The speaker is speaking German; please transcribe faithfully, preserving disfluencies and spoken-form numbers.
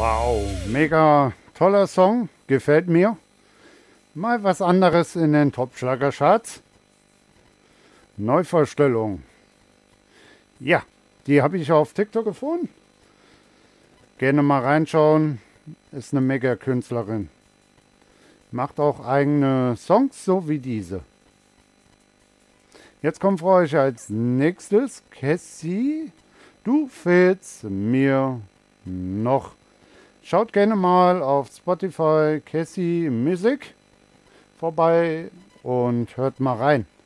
Wow, mega toller Song, gefällt mir. Mal was anderes in den Top-Schlager-Charts. Neuvorstellung. Ja, die habe ich auf TikTok gefunden. Gerne mal reinschauen. Ist eine mega Künstlerin. Macht auch eigene Songs, so wie diese. Jetzt kommt für euch als nächstes Cassie. Du fehlst mir noch. Schaut gerne mal auf Spotify Cassie Music vorbei und hört mal rein.